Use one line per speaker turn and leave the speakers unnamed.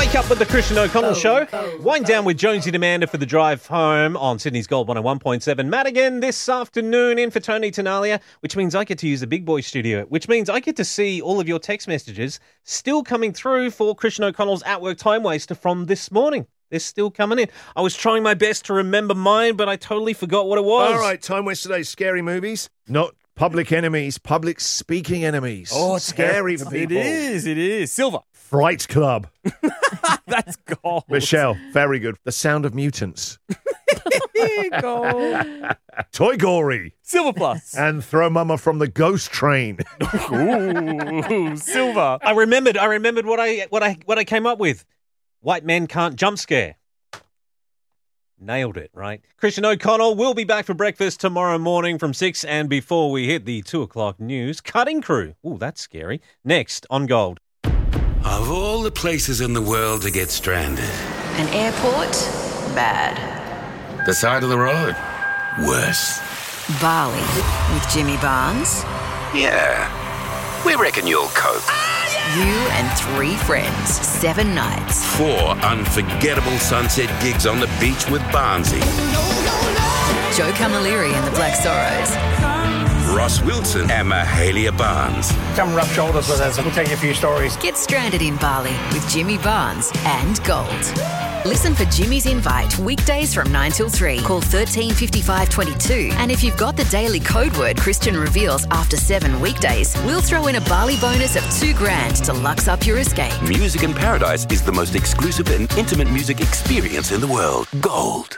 Wake up with the Christian O'Connell Show. Wind down with Jonesy Demander for the drive home on Sydney's Gold 101.7. Matt again this afternoon in for Tony Tenalia, which means I get to use the big boy studio, which means I get to see all of your text messages still coming through for Christian O'Connell's at-work time waster from this morning. They're still coming in. I was trying my best to remember mine, but I totally forgot what it was.
All right, time waster today, scary movies. Not public enemies, public speaking enemies.
Oh,
scary for people.
It is. Silver.
Fright Club.
That's gold.
Michelle, very good. The Sound of Mutants.
Gold.
Toy Gory.
Silver plus.
And Throw Mama from the Ghost Train.
Ooh, silver.
I remembered what I came up with. White men can't jump scare. Nailed it, right? Christian O'Connell will be back for breakfast tomorrow morning from 6, and before we hit the 2 o'clock news, Cutting Crew. Ooh, that's scary. Next on Gold.
Of all the places in the world to get stranded,
An airport? Bad.
the side of the road, worse.
Bali with Jimmy Barnes.
Yeah, we reckon you'll cope.
You and 3 friends. 7 nights.
4 unforgettable sunset gigs on the beach with Barnsey.
Joe Camilleri and the Black Sorrows.
Ross Wilson and Mahalia Barnes.
Come rub shoulders with us and we'll tell you a few stories.
Get stranded in Bali with Jimmy Barnes and Gold. Listen for Jimmy's Invite weekdays from 9 till 3. Call 13 55 22. And if you've got the daily code word Christian reveals after 7 weekdays, we'll throw in a Bali bonus of $2,000 to lux up your escape.
Music in Paradise is the most exclusive and intimate music experience in the world. Gold.